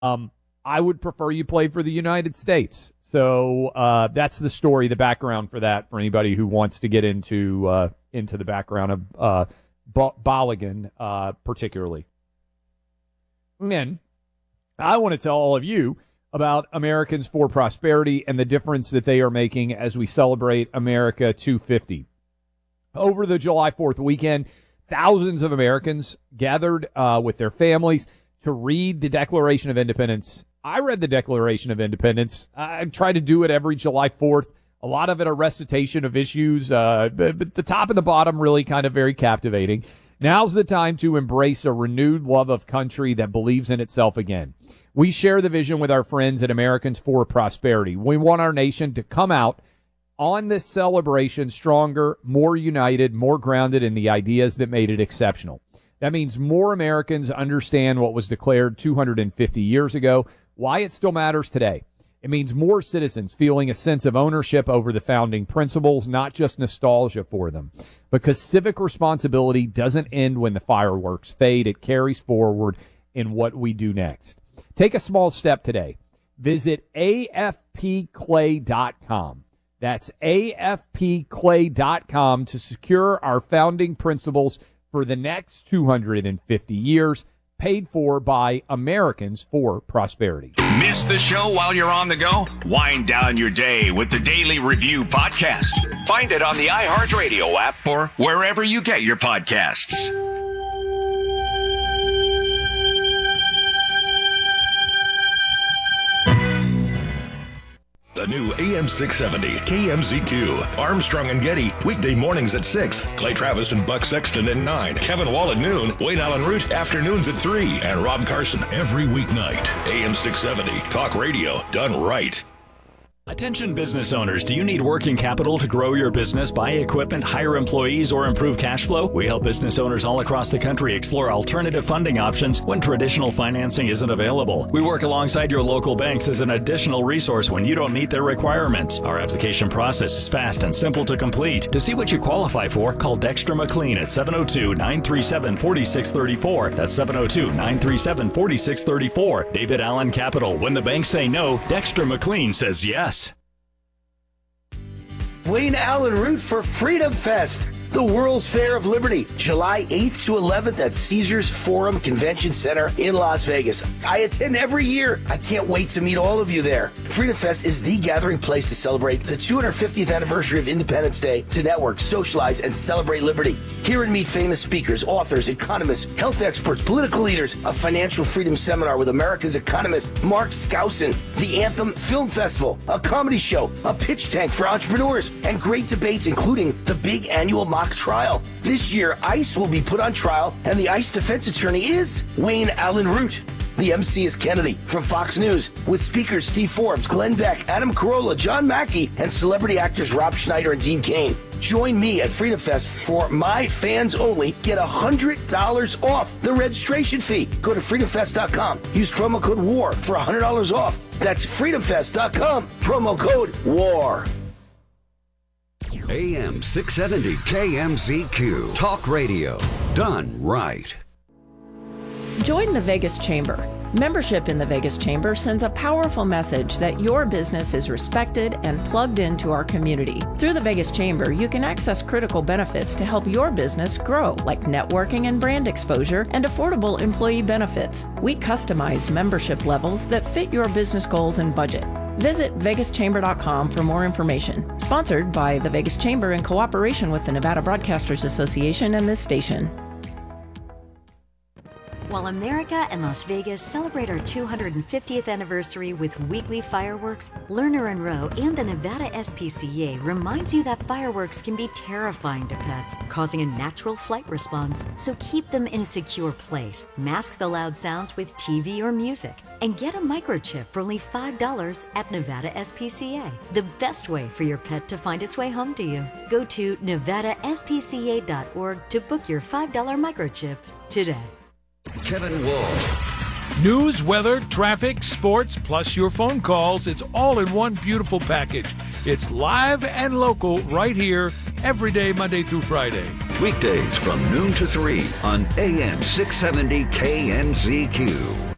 I would prefer you play for the United States. So that's the story, the background for that, for anybody who wants to get into the background of Balogun particularly. And then I want to tell all of you about Americans for Prosperity and the difference that they are making as we celebrate America 250. Over the July 4th weekend, thousands of Americans gathered with their families to read the Declaration of Independence. I read the Declaration of Independence. I try to do it every July 4th. A lot of it a recitation of issues, but the top and the bottom really kind of very captivating. Now's the time to embrace a renewed love of country that believes in itself again. We share the vision with our friends at Americans for Prosperity. We want our nation to come out on this celebration stronger, more united, more grounded in the ideas that made it exceptional. That means more Americans understand what was declared 250 years ago, why it still matters today. It means more citizens feeling a sense of ownership over the founding principles, not just nostalgia for them. Because civic responsibility doesn't end when the fireworks fade. It carries forward in what we do next. Take a small step today. Visit afpclay.com. That's afpclay.com to secure our founding principles for the next 250 years. Paid for by Americans for Prosperity. Miss the show while you're on the go? Wind down your day with the Daily Review podcast. Find it on the iHeartRadio app or wherever you get your podcasts. The new AM 670 KMZQ. Armstrong and Getty, weekday mornings at 6. Clay Travis and Buck Sexton at 9. Kevin Wall at noon. Wayne Allen Root, afternoons at 3. And Rob Carson every weeknight. AM 670, talk radio done right. Attention business owners, do you need working capital to grow your business, buy equipment, hire employees, or improve cash flow? We help business owners all across the country explore alternative funding options when traditional financing isn't available. We work alongside your local banks as an additional resource when you don't meet their requirements. Our application process is fast and simple to complete. To see what you qualify for, call Dexter McLean at 702-937-4634. That's 702-937-4634. David Allen Capital. When the banks say no, Dexter McLean says yes. Wayne Allen Root for Freedom Fest, the World's Fair of Liberty, July 8th to 11th at Caesars Forum Convention Center in Las Vegas. I attend every year. I can't wait to meet all of you there. Freedom Fest is the gathering place to celebrate the 250th anniversary of Independence Day, to network, socialize, and celebrate liberty. Hear and meet famous speakers, authors, economists, health experts, political leaders, a financial freedom seminar with America's economist Mark Skousen, the Anthem Film Festival, a comedy show, a pitch tank for entrepreneurs, and great debates including the big annual mock trial. This year, ICE will be put on trial, and the ICE defense attorney is Wayne Allen Root. The MC is Kennedy from Fox News, with speakers Steve Forbes, Glenn Beck, Adam Carolla, John Mackey, and celebrity actors Rob Schneider and Dean Cain. Join me at Freedom Fest for my fans only. Get $100 off the registration fee. Go to freedomfest.com. Use promo code WAR for $100 off. That's freedomfest.com. Promo code WAR. AM 670 KMZQ. Talk radio done right. Join the Vegas Chamber. Membership in the Vegas Chamber sends a powerful message that your business is respected and plugged into our community. Through the Vegas Chamber, you can access critical benefits to help your business grow, like networking and brand exposure and affordable employee benefits. We customize membership levels that fit your business goals and budget. Visit vegaschamber.com for more information. Sponsored by the Vegas Chamber in cooperation with the Nevada Broadcasters Association and this station. While America and Las Vegas celebrate our 250th anniversary with weekly fireworks, Lerner and Rowe and the Nevada SPCA reminds you that fireworks can be terrifying to pets, causing a natural flight response. So keep them in a secure place, mask the loud sounds with TV or music, and get a microchip for only $5 at Nevada SPCA. The best way for your pet to find its way home to you. Go to nevadaspca.org to book your $5 microchip today. Kevin Wall. News, weather, traffic, sports, plus your phone calls. It's all in one beautiful package. It's live and local right here every day, Monday through Friday. Weekdays from noon to 3 on AM 670 KMZQ.